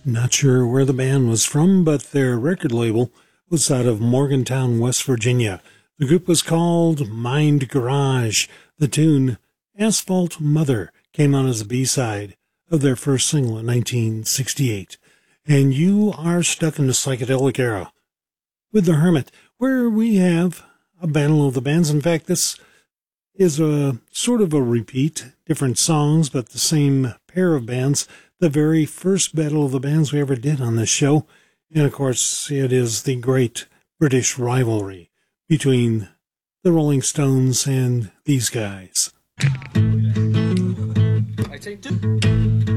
Not sure where the band was from, but their record label was out of Morgantown, West Virginia. The group was called Mind Garage. The tune Asphalt Mother came out as a B-side of their first single in 1968. And you are stuck in the psychedelic era with The Hermit, where we have a battle of the bands. In fact, this is a sort of a repeat, different songs, but the same pair of bands. The very first battle of the bands we ever did on this show. And of course, it is the great British rivalry between the Rolling Stones and these guys. I take two.